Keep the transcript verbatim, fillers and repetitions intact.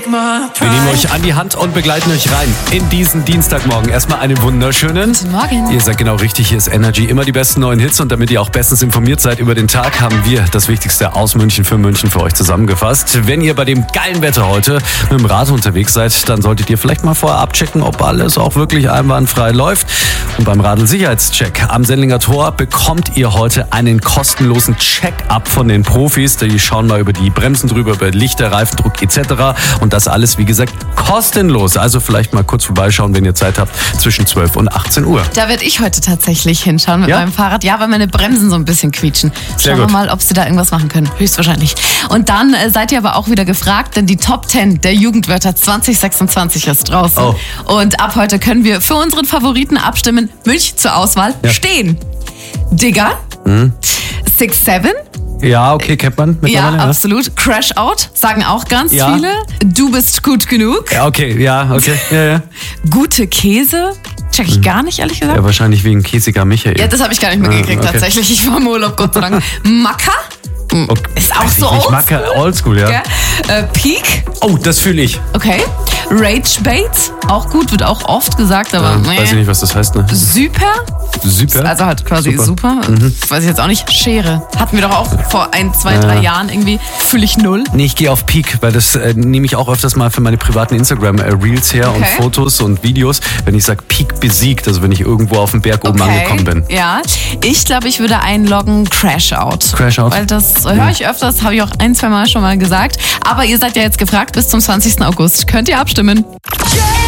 Wir nehmen euch an die Hand und begleiten euch rein in diesen Dienstagmorgen. Erstmal einen wunderschönen Guten Morgen. Ihr seid genau richtig, hier ist Energy. Immer die besten neuen Hits und damit ihr auch bestens informiert seid über den Tag, haben wir das Wichtigste aus München für München für euch zusammengefasst. Wenn ihr bei dem geilen Wetter heute mit dem Rad unterwegs seid, dann solltet ihr vielleicht mal vorher abchecken, ob alles auch wirklich einwandfrei läuft. Und beim Radl-Sicherheitscheck am Sendlinger Tor bekommt ihr heute einen kostenlosen Check-up von den Profis. Die schauen mal über die Bremsen drüber, über Lichter, Reifendruck et cetera. Und das alles, wie gesagt, kostenlos. Also vielleicht mal kurz vorbeischauen, wenn ihr Zeit habt, zwischen zwölf und achtzehn Uhr. Da werde ich heute tatsächlich hinschauen mit Ja? meinem Fahrrad. Ja, weil meine Bremsen so ein bisschen quietschen. Sehr Schauen wir gut. mal, ob sie da irgendwas machen können. Höchstwahrscheinlich. Und dann äh, seid ihr aber auch wieder gefragt, denn die Top zehn der Jugendwörter zwanzig sechsundzwanzig ist draußen. Oh. Und ab heute können wir für unseren Favoriten abstimmen. Münch zur Auswahl Ja. stehen. Digger. Mhm. Six Seven. Ja, okay, kennt man Ja, mittlerweile. absolut. Crash Out, sagen auch ganz Ja. viele. Du bist gut genug. Ja, okay, ja, okay. Ja, ja. Gute Käse. Check ich gar nicht, ehrlich gesagt. Ja, wahrscheinlich wegen Kiesiger Michael. Ja, das habe ich gar nicht mitgekriegt, Ah, okay. tatsächlich. Ich war im Urlaub, Gott sei Dank. Macker? Okay. Ist auch Weiß so ich nicht, oldschool. Macke, oldschool, ja. Gell? Äh, Peak? Oh, das fühle ich. Okay. Rage Bait? Auch gut, wird auch oft gesagt, aber Ähm, weiß ich nee. nicht, was das heißt, ne? Super? Super. Also halt quasi super. Super. Mhm. Weiß ich jetzt auch nicht. Schere. Hatten wir doch auch vor ein, zwei, drei Jahren irgendwie. Fühle ich null. Nee, ich gehe auf Peak, weil das äh, nehme ich auch öfters mal für meine privaten Instagram-Reels her und Okay. Fotos und Videos, wenn ich sage Peak besiegt, also wenn ich irgendwo auf dem Berg oben angekommen bin. Ja. Ich glaube, ich würde einloggen Crash Out. Crash Out? Weil das höre ich öfters, habe ich auch ein, zwei Mal schon mal gesagt. Aber ihr seid ja jetzt gefragt, bis zum zwanzigsten August könnt ihr abstimmen.